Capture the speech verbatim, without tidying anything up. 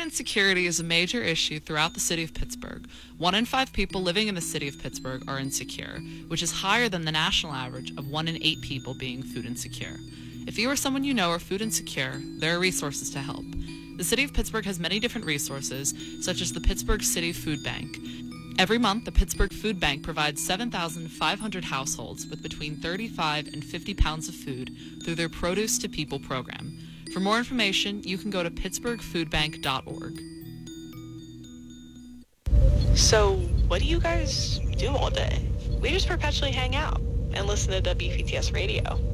insecurity is a major issue throughout the city of Pittsburgh. One in five people living in the city of Pittsburgh are insecure, which is higher than the national average of one in eight people being food insecure. If you or someone you know are food insecure, there are resources to help. The city of Pittsburgh has many different resources, such as the Pittsburgh City Food Bank. Every month, the Pittsburgh Food Bank provides seven thousand five hundred households with between thirty-five and fifty pounds of food through their Produce to People program. For more information, you can go to pittsburgh food bank dot org. So, what do you guys do all day? We just perpetually hang out and listen to W P T S radio.